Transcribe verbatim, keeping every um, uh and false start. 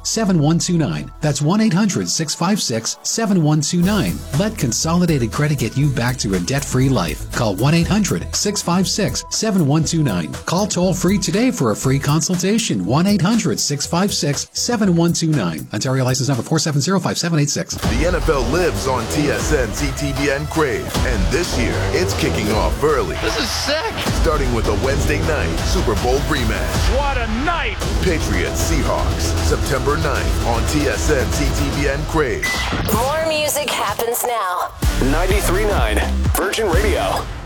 seven one two nine. That's one eight hundred six five six seven one two nine. Let Consolidated Credit get you back to a debt-free life. Call one eight hundred six five six seven one two nine. Call toll-free today for a free consultation. one eight hundred six five six seven one two nine. Ontario license number four seven zero five seven eight six. The N F L lives on T S N C T V N Crave, and this year it's kicking off early. This is sick. Starting with a Wednesday night Super Bowl rematch. What a night! Patriots Seahawks, September ninth on T S N C T V N Crave. More music happens now. ninety-three point nine Virgin Radio.